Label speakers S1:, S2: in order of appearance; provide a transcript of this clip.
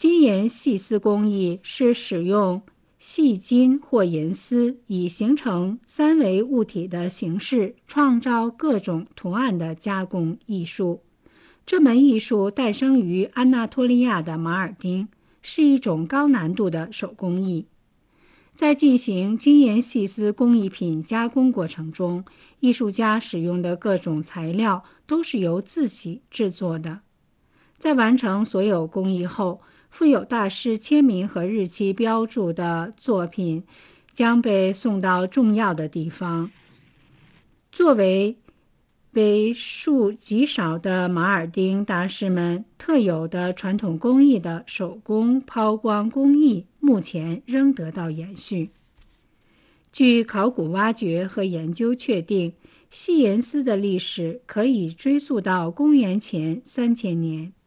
S1: 金银细丝工艺是使用细金或银丝以形成三维物体的形式，创造各种图案的加工艺术。这门艺术诞生于安纳托利亚的马尔丁，是一种高难度的手工艺。在进行金银细丝工艺品加工过程中，艺术家使用的各种材料都是由自己制作的。在完成所有工艺后，附有大师签名和日期标注的作品将被送到重要的地方，作为数极少的马尔丁大师们特有的传统工艺的手工抛光工艺，目前仍得到延续。据考古挖掘和研究确定，细银丝的历史可以追溯到公元前3000年。